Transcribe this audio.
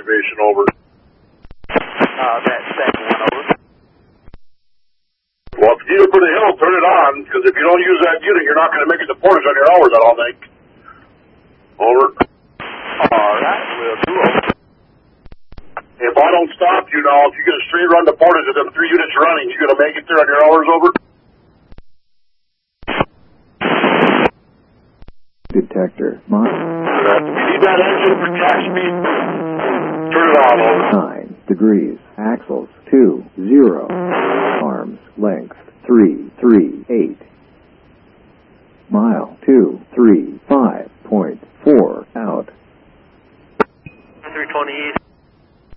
activation, over. That second one, over. Well, if you need it for the hill, turn it on, because if you don't use that unit, you're not going to make it to Portage on your hours, I don't think. Over. All right, we'll do, over. If I don't stop you now, if you get a straight run to Portage with them 3 units running, you going to make it there on your hours, over? Detector. You need that engine for track speed. Turn it on, over. 9 degrees. Axles 2, 0. Arms length